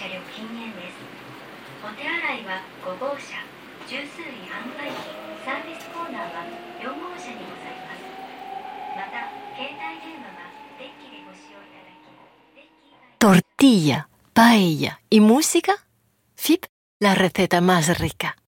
車両禁煙です。お手洗いは5号車、十数位販売機、サービスコーナーは4号車にございます。また、携帯電話はデッキでご使用いただき、デッキ以外 Tortilla, paella y música. FIP, la receta más rica.